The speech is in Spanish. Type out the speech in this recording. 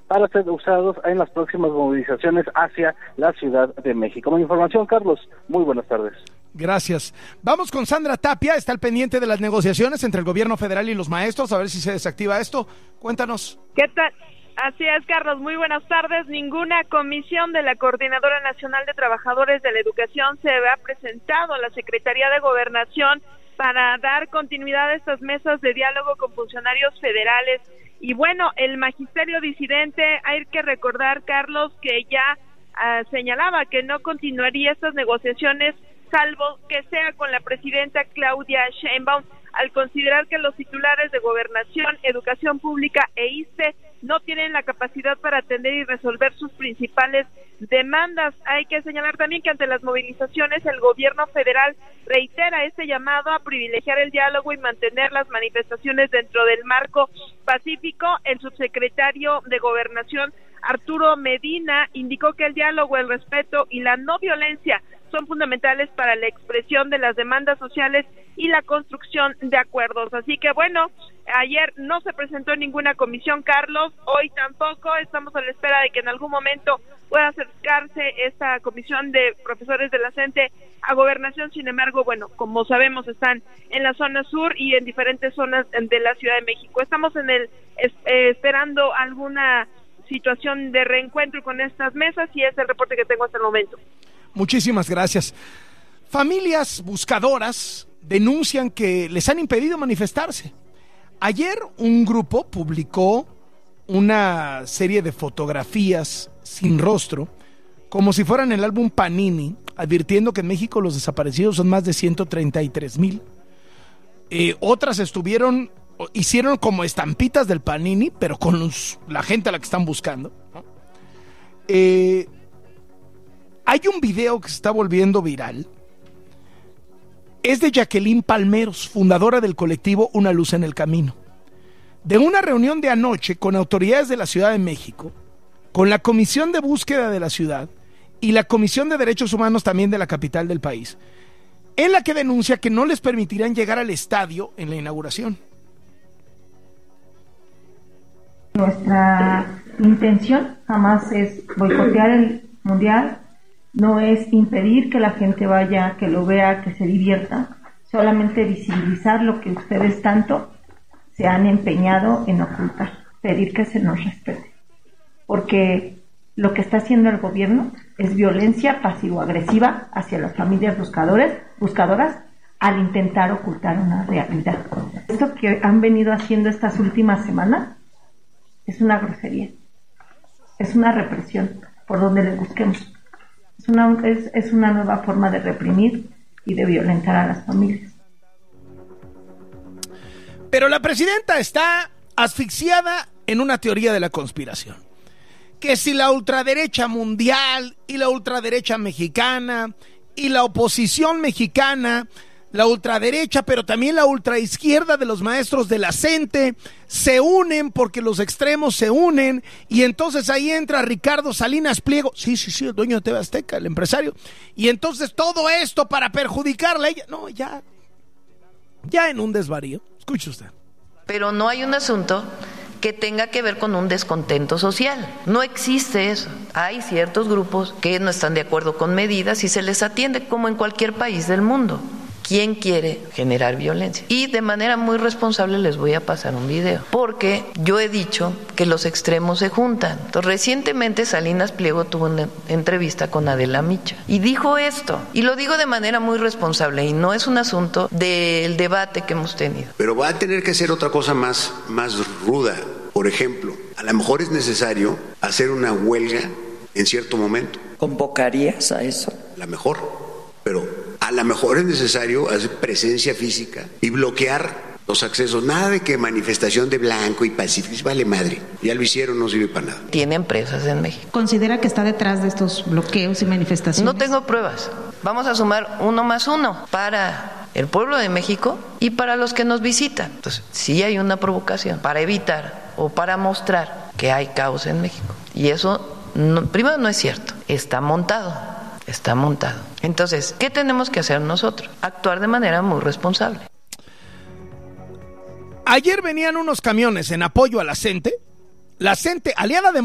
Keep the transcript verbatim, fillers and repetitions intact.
para ser usados en las próximas movilizaciones hacia la Ciudad de México. Con información, Carlos, muy buenas tardes. Gracias. Vamos con Sandra Tapia, está al pendiente de las negociaciones entre el gobierno federal y los maestros, a ver si se desactiva esto. Cuéntanos. ¿Qué tal? Así es, Carlos, muy buenas tardes. Ninguna comisión de la Coordinadora Nacional de Trabajadores de la Educación se ha presentado a la Secretaría de Gobernación para dar continuidad a estas mesas de diálogo con funcionarios federales. Y bueno, el magisterio disidente, hay que recordar, Carlos, que ya uh, señalaba que no continuaría estas negociaciones salvo que sea con la presidenta Claudia Sheinbaum, al considerar que los titulares de Gobernación, Educación Pública e I S S S T E no tienen la capacidad para atender y resolver sus principales demandas. Hay que señalar también que ante las movilizaciones el gobierno federal reitera este llamado a privilegiar el diálogo y mantener las manifestaciones dentro del marco pacífico. El subsecretario de Gobernación, Arturo Medina, indicó que el diálogo, el respeto y la no violencia son fundamentales para la expresión de las demandas sociales y la construcción de acuerdos. Así que bueno, ayer no se presentó ninguna comisión, Carlos, hoy tampoco. Estamos a la espera de que en algún momento pueda acercarse esta comisión de profesores de la CENTE a Gobernación. Sin embargo, bueno, como sabemos, están en la zona sur y en diferentes zonas de la Ciudad de México. Estamos en el es, eh, esperando alguna situación de reencuentro con estas mesas y es el reporte que tengo hasta el momento. Muchísimas gracias. Familias buscadoras denuncian que les han impedido manifestarse. Ayer un grupo publicó una serie de fotografías sin rostro, como si fueran el álbum Panini, advirtiendo que en México los desaparecidos son más de ciento treinta y tres mil. Eh, otras estuvieron, hicieron como estampitas del Panini, pero con los, la gente a la que están buscando, ¿no? Eh... Hay un video que se está volviendo viral. Es de Jacqueline Palmeros, fundadora del colectivo Una Luz en el Camino. De una reunión de anoche con autoridades de la Ciudad de México, con la Comisión de Búsqueda de la Ciudad y la Comisión de Derechos Humanos también de la capital del país, en la que denuncia que no les permitirán llegar al estadio en la inauguración. Nuestra intención jamás es boicotear el Mundial. No es impedir que la gente vaya, que lo vea, que se divierta, solamente visibilizar lo que ustedes tanto se han empeñado en ocultar, pedir que se nos respete. Porque lo que está haciendo el gobierno es violencia pasivo-agresiva hacia las familias buscadores, buscadoras al intentar ocultar una realidad. Esto que han venido haciendo estas últimas semanas es una grosería, es una represión por donde les busquemos. Es una, es, es una nueva forma de reprimir y de violentar a las familias. Pero la presidenta está asfixiada en una teoría de la conspiración. Que si la ultraderecha mundial y la ultraderecha mexicana y la oposición mexicana, la ultraderecha, pero también la ultraizquierda de los maestros de la CENTE se unen porque los extremos se unen y entonces ahí entra Ricardo Salinas Pliego, sí, sí, sí, el dueño de T V Azteca, el empresario, y entonces todo esto para perjudicarla a ella, no, ya, ya en un desvarío, escuche usted. Pero no hay un asunto que tenga que ver con un descontento social. No existe eso. Hay ciertos grupos que no están de acuerdo con medidas y se les atiende como en cualquier país del mundo. ¿Quién quiere generar violencia? Y de manera muy responsable les voy a pasar un video, porque yo he dicho que los extremos se juntan. Entonces, recientemente Salinas Pliego tuvo una entrevista con Adela Micha y dijo esto, y lo digo de manera muy responsable, y no es un asunto del debate que hemos tenido. Pero va a tener que ser otra cosa más, más ruda. Por ejemplo, a lo mejor es necesario hacer una huelga en cierto momento. ¿Convocarías a eso? A lo mejor, pero a lo mejor es necesario hacer presencia física y bloquear los accesos. Nada de que manifestación de blanco y pacífico, vale madre. Ya lo hicieron, no sirve para nada. Tiene empresas en México. ¿Considera que está detrás de estos bloqueos y manifestaciones? No tengo pruebas. Vamos a sumar uno más uno para el pueblo de México y para los que nos visitan. Entonces, sí hay una provocación para evitar o para mostrar que hay caos en México. Y eso, no, primero, no es cierto. Está montado. Está montado. Entonces, ¿qué tenemos que hacer nosotros? Actuar de manera muy responsable. Ayer venían unos camiones en apoyo a la CENTE. La CENTE, aliada de